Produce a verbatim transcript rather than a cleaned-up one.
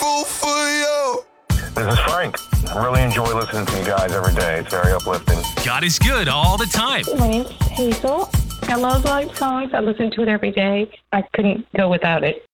grateful for you. This is Frank. I really enjoy listening to you guys every day. It's very uplifting. God is good all the time. My name's Hazel. I love live songs. I listen to it every day. I couldn't go without it.